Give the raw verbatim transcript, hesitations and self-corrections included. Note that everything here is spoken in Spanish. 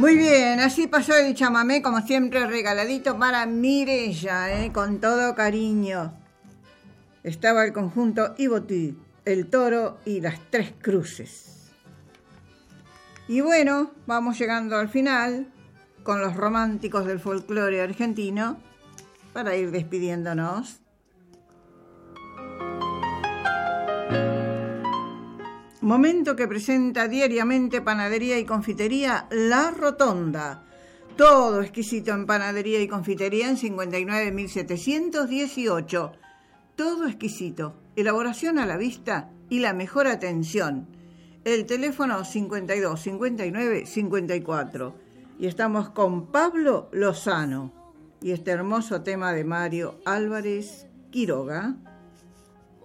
Muy bien, así pasó el chamamé, como siempre, regaladito para Mireya, ¿eh? Con todo cariño. Estaba el conjunto Ibotí, el Toro y las Tres Cruces. Y bueno, vamos llegando al final con los románticos del folclore argentino para ir despidiéndonos. Momento que presenta diariamente Panadería y Confitería La Rotonda. Todo exquisito en Panadería y Confitería en cincuenta y nueve mil setecientos dieciocho. Todo exquisito, elaboración a la vista y la mejor atención. El teléfono cincuenta y dos cincuenta y nueve cincuenta y cuatro. Y estamos con Pablo Lozano y este hermoso tema de Mario Álvarez Quiroga.